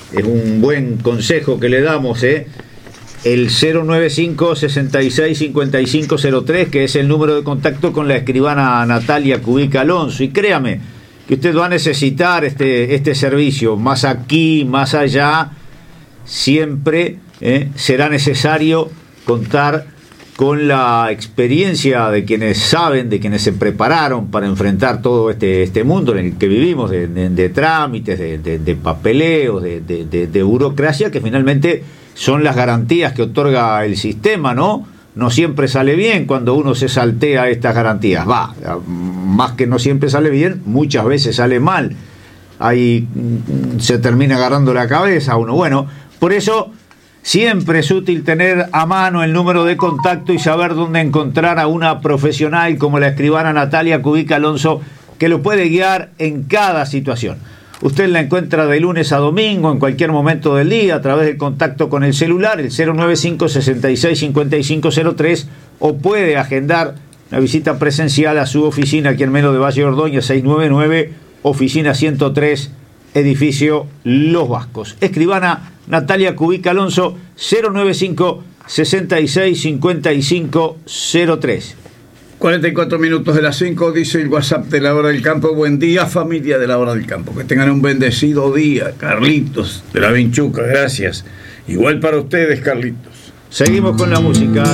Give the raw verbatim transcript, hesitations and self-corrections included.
es un buen consejo que le damos, ¿eh? El cero nueve cinco, sesenta y seis, cincuenta y cinco cero tres, que es el número de contacto con la escribana Natalia Cubica Alonso. Y créame que usted va a necesitar este, este servicio, más aquí, más allá, siempre ¿eh? será necesario contar con la experiencia de quienes saben, de quienes se prepararon para enfrentar todo este, este mundo en el que vivimos, de, de, de trámites, de, de, de papeleos, de, de, de, de burocracia, que finalmente son las garantías que otorga el sistema, ¿no? No siempre sale bien cuando uno se saltea estas garantías. Va, más que no siempre sale bien, muchas veces sale mal. Ahí se termina agarrando la cabeza a uno. Bueno, por eso siempre es útil tener a mano el número de contacto y saber dónde encontrar a una profesional como la escribana Natalia Cubica Alonso, que lo puede guiar en cada situación. Usted la encuentra de lunes a domingo, en cualquier momento del día, a través del contacto con el celular, el cero nueve cinco, sesenta y seis, cincuenta y cinco cero tres, o puede agendar una visita presencial a su oficina aquí en Melo de Valle Ordóñez, seiscientos noventa y nueve, oficina ciento tres, edificio Los Vascos. Escribana Natalia Cubica Alonso, cero nueve cinco, sesenta y seis, cincuenta y cinco cero tres. cuarenta y cuatro minutos de las cinco, dice el WhatsApp de la Hora del Campo. Buen día, familia de la Hora del Campo. Que tengan un bendecido día. Carlitos de la Vinchuca, gracias. Igual para ustedes, Carlitos. Seguimos con la música.